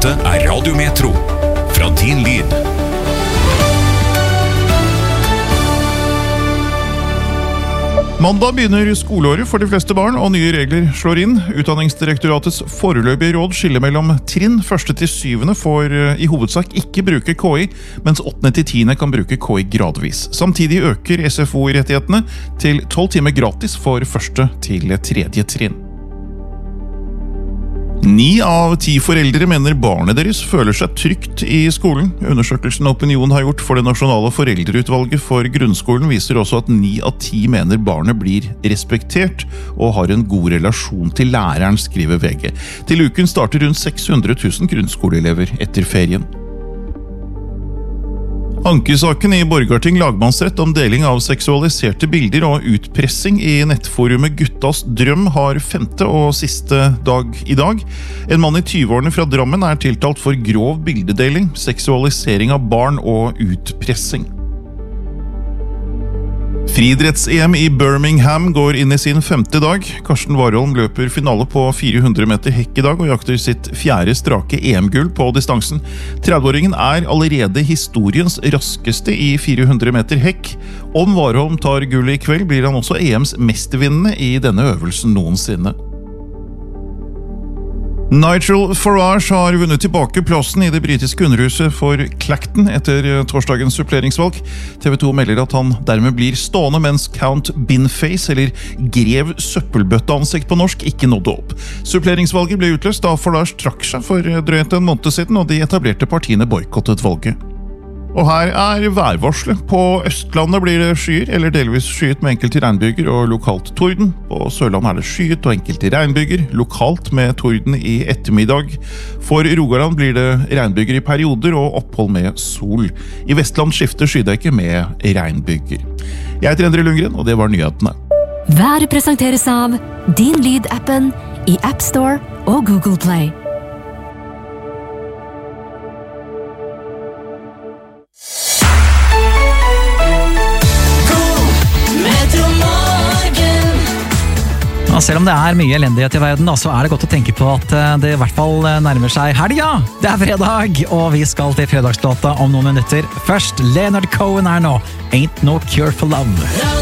Dette Radio Metro, fra din lyd. Mandag begynner skoleåret for de fleste barn, og nye regler slår inn. Utdanningsdirektoratets foreløpige råd skiller mellom trinn. 1. til 7. får i hovedsak ikke bruke KI, mens 8. til 10. kan bruke KI gradvis. Samtidig øker SFO-rettighetene til 12 timer gratis for 1. til 3. trinn. 9 av 10 foreldre mener barnet deres føler seg trygt i skolen. Undersøkelsen Opinion har gjort for det nasjonale foreldreutvalget for grunnskolen viser også at 9 av 10 mener barnet blir respektert og har en god relasjon til læreren, skriver VG. Til uken starter rundt 600 000 grunnskoleelever etter ferien. Ankesaken i Borgarting lagmannsrett om deling av seksualiserte bilder og utpressing i nettforumet Guttas Drøm har 5. og siste dag i dag. En mann i 20-årene fra Drammen er tiltalt for grov bildedeling, seksualisering av barn og utpressing. Friidretts-EM i Birmingham går inn i sin 5. dag. Karsten Warholm løper finale på 400 meter hekk i dag og jakter sitt 4. strake EM-gull på distansen. 30-åringen er allerede historiens raskeste i 400 meter hekk. Om Warholm tar gullet i kveld, blir han også EMs mestvinnende i denne øvelsen noensinne. Nigel Farage har vunnet tilbake plassen i det britiske underhuset for Clacton etter torsdagens suppleringsvalg. TV 2 melder at han dermed blir stående mens Count Binface, eller grev søppelbøtteansikt på norsk, ikke nådde opp. Suppleringsvalget ble utløst da Farage trakk seg for drøyt en måned siden, og de etablerte partiene boykottet valget. Og her er værvarslet. På Østlandet blir det skyer, eller delvis skyet med enkelte regnbyger og lokalt torden. På Sørlandet er det skyet og enkelte regnbyger, lokalt med torden i ettermiddag. For Rogaland blir det regnbyger i perioder og opphold med sol. I Vestland skifter skydekke med regnbyger. Jeg heter Endre Lundgren, og det var nyhetene. Været presenteres av Din Lyd-appen i App Store og Google Play. Ja, selv om det er mye elendighet i verden, så er det godt å tenke på at det i hvert fall nærmer seg helga. Det er fredag, og vi skal til fredagslåta om noen minutter. Først, Leonard Cohen er nå Ain't No Cure for Love.